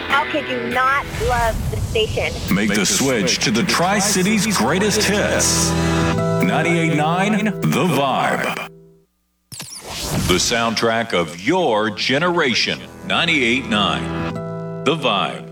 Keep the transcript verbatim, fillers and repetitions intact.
How could you not love the station? Make the switch to the Tri-Cities greatest hits. ninety-eight point nine The Vibe. The soundtrack of your generation. ninety-eight point nine The Vibe.